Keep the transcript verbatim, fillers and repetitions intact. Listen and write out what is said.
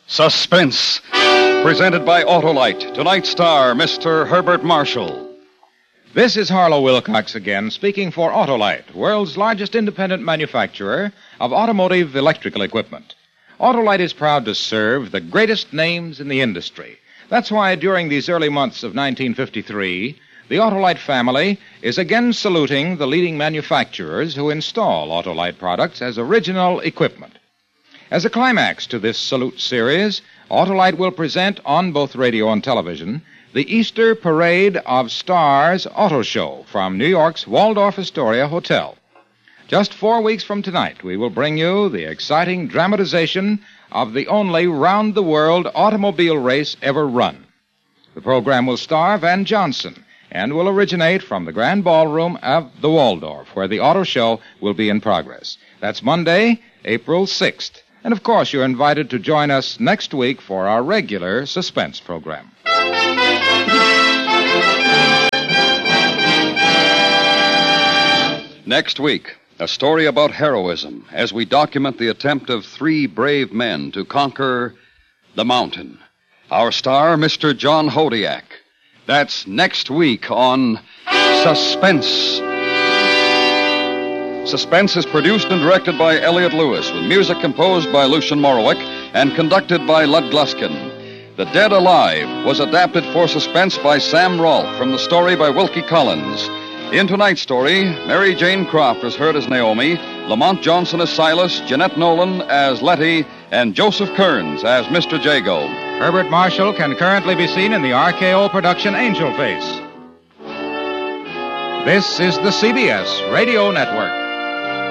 Suspense. Presented by Autolite. Tonight's star, Mister Herbert Marshall. This is Harlow Wilcox again, speaking for Autolite, world's largest independent manufacturer of automotive electrical equipment. Autolite is proud to serve the greatest names in the industry. That's why during these early months of nineteen fifty-three, the Autolite family is again saluting the leading manufacturers who install Autolite products as original equipment. As a climax to this salute series, Autolite will present on both radio and television the Easter Parade of Stars Auto Show from New York's Waldorf Astoria Hotel. Just four weeks from tonight, we will bring you the exciting dramatization of the only round-the-world automobile race ever run. The program will star Van Johnson and will originate from the Grand Ballroom of the Waldorf, where the auto show will be in progress. That's Monday, April sixth. And, of course, you're invited to join us next week for our regular suspense program. Next week, a story about heroism as we document the attempt of three brave men to conquer the mountain. Our star, Mister John Hodiak. That's next week on Suspense. Suspense is produced and directed by Elliott Lewis, with music composed by Lucien Morawick and conducted by Lud Gluskin. The Dead Alive was adapted for Suspense by Sam Rolfe from the story by Wilkie Collins. In tonight's story, Mary Jane Croft is heard as Naomi, Lamont Johnson as Silas, Jeanette Nolan as Letty, and Joseph Kearns as Mister Jago. Herbert Marshall can currently be seen in the R K O production Angel Face. This is the C B S Radio Network.